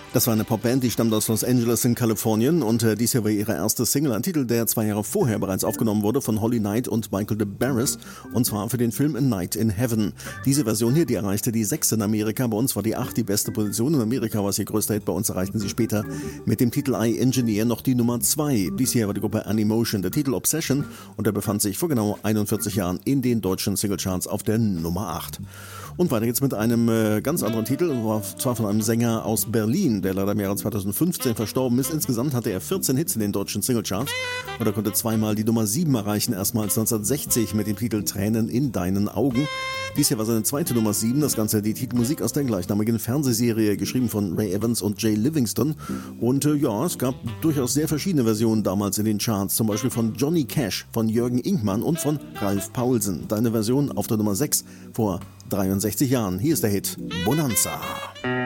Das war eine Popband, die stammt aus Los Angeles in Kalifornien und dies hier war ihre erste Single, ein Titel, der 2 Jahre vorher bereits aufgenommen wurde von Holly Knight und Michael de Barris, und zwar für den Film A Night in Heaven. Diese Version hier, die erreichte die 6 in Amerika, bei uns war die 8 die beste Position. In Amerika war es ihr größter Hit, bei uns erreichten sie später mit dem Titel I Engineer noch die Nummer 2. Dies hier war die Gruppe Animotion, der Titel Obsession, und der befand sich vor genau 41 Jahren in den deutschen Singlecharts auf der Nummer 8. Und weiter geht's mit einem ganz anderen Titel, und zwar von einem Sänger aus Berlin, der leider im Jahre 2015 verstorben ist. Insgesamt hatte er 14 Hits in den deutschen Singlecharts und er konnte zweimal die Nummer 7 erreichen, erstmals 1960 mit dem Titel Tränen in deinen Augen. Dies hier war seine zweite Nummer 7, das Ganze die Titelmusik aus der gleichnamigen Fernsehserie, geschrieben von Ray Evans und Jay Livingston. Und ja, es gab durchaus sehr verschiedene Versionen damals in den Charts, zum Beispiel von Johnny Cash, von Jürgen Inkmann und von Ralf Paulsen. Deine Version auf der Nummer 6 vor 63 Jahren. Hier ist der Hit Bonanza.